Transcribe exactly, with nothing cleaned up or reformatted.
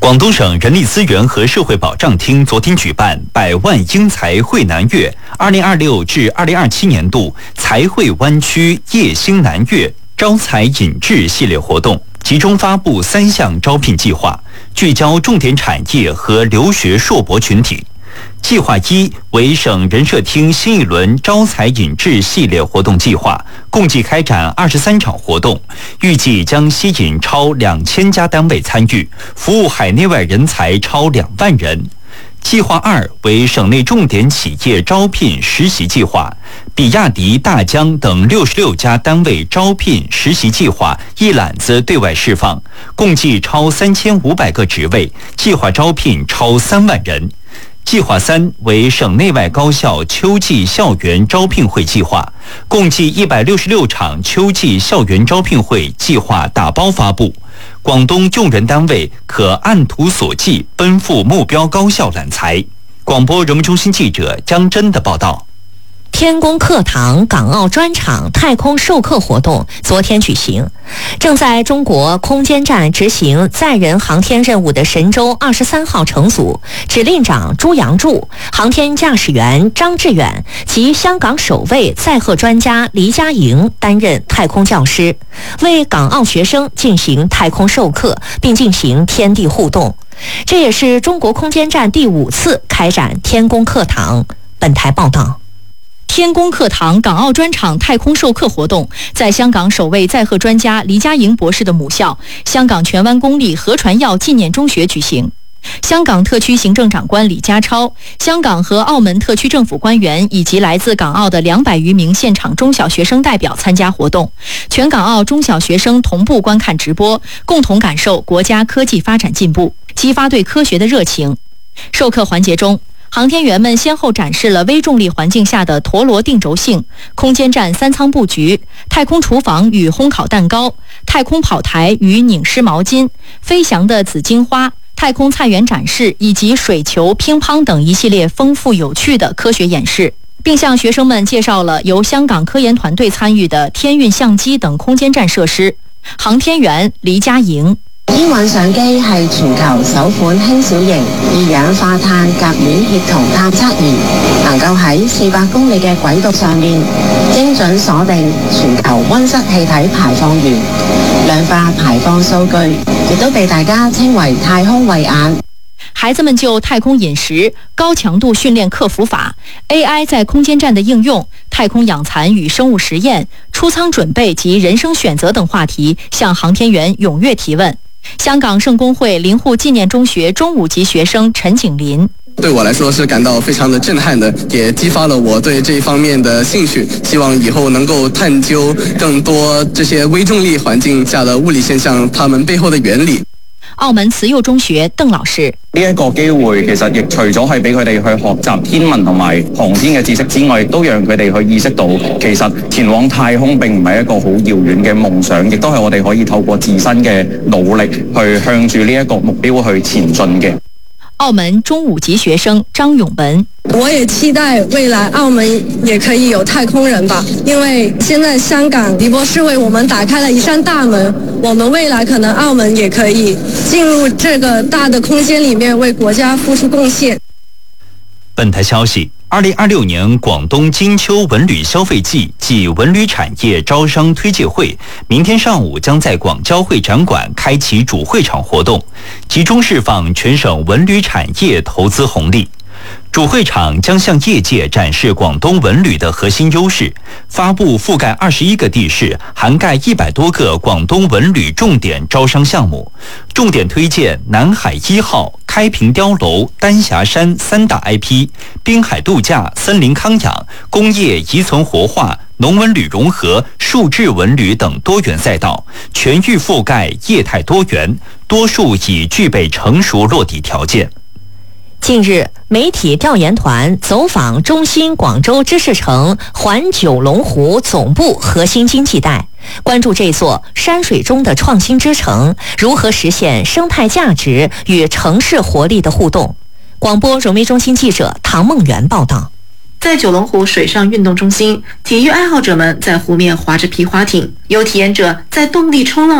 广东省人力资源和社会保障厅昨天举办百万英才汇南粤二零二六至二零二七年度财汇湾区夜星南粤招才引智系列活动，集中发布三项招聘计划，聚焦重点产业和留学硕博群体。计划一为省人社厅新一轮招才引智系列活动计划，共计开展二十三场活动，预计将吸引超两千家单位参与，服务海内外人才超两万人。计划二为省内重点企业招聘实习计划，比亚迪、大疆等六十六家单位招聘实习计划一揽子对外释放，共计超三千五百个职位，计划招聘超三万人。计划三为省内外高校秋季校园招聘会计划，共计一百六十六场秋季校园招聘会计划打包发布，广东用人单位可按图索骥奔赴目标高校揽才。广播人民中心记者江真的报道。 天宫课堂港澳专场太空授课活动昨天举行，正在中国空间站执行载人航天任务的神舟二十三号乘组指令长朱杨柱、航天驾驶员张志远及香港首位载荷专家黎佳莹担任太空教师，为港澳学生进行太空授课，并进行天地互动。这也是中国空间站第五次开展天宫课堂。本台报道。 天宫课堂港澳专场太空授课活动在香港首位载荷专家黎佳莹博士的母校香港荃湾公立何传耀纪念中学举行。香港特区行政长官李家超、香港和澳门特区政府官员以及来自港澳的两百余名现场中小学生代表参加活动，全港澳中小学生同步观看直播，共同感受国家科技发展进步，激发对科学的热情。授课环节中，航天员们先后展示了微重力环境下的陀螺定轴性、空间站三舱布局、太空厨房与烘烤蛋糕、太空跑台与拧湿毛巾、飞翔的紫荆花、太空菜园展示以及水球、乒乓等一系列丰富有趣的科学演示，并向学生们介绍了由香港科研團隊參與的天運相機等空間站設施。航天員黎佳瑩。 天運相機係全球首款輕小型二氧化碳甲烷協同探測儀，能夠喺四百公里嘅軌道上面精準鎖定全球溫室氣體排放源、量化排放數據，亦都被大家稱為太空慧眼。 孩子們就太空飲食、高強度訓練克服法、A I 在空間站的應用、太空養蠶與生物實驗、出艙準備及人生選擇等話題，向航天員踴躍提問。香港聖公會靈戶紀念中學中五級學生陳景林。 對我來說是感到非常的震撼的，也激發了我對這一方面的興趣，希望以後能夠探究更多這些微重力環境下的物理現象，它們背後的原理。 澳門慈幼中學鄧老師， 呢一個機會其實亦除咗係俾佢哋去學習天文同埋航天嘅知識之外，都讓佢哋去意識到其實前往太空並唔係一個好遙遠嘅夢想，亦都係我哋可以透過自身嘅努力去向住呢一個目標去前進嘅。 澳門中五級學生張永文， 我也期待未來澳門也可以有太空人吧，因為現在香港李博士為我們打開了一扇大門，我們未來可能澳門也可以進入這個大的空間裏面為國家付出貢獻。 本台消息，二零二六年廣東金秋文旅消費季暨文旅產業招商推介會明天上午將在廣交會展館開啟主會場活動，集中釋放全省文旅產業投資紅利。主會場將向業界展示廣東文旅的核心優勢，發布覆蓋二十一個地市、涵蓋一百多個廣東文旅重點招商項目，重點推薦南海一號、開平碉樓、丹霞山三大 I P， 濱海度假、森林康養、工業遺存活化、農文旅融合、數字文旅等多元賽道，全域覆蓋業態多元，多數已具備成熟落地條件。 近日，媒體調研團走訪中心廣州知識城環九龍湖總部核心經濟帶，關注這座山水中的創新之城如何實現生態價值與城市活力的互動。廣播人民中心記者唐夢圓報道。 在九龍湖水上運動中心，體育愛好者們在湖面划着皮划艇，有體驗者在動力衝浪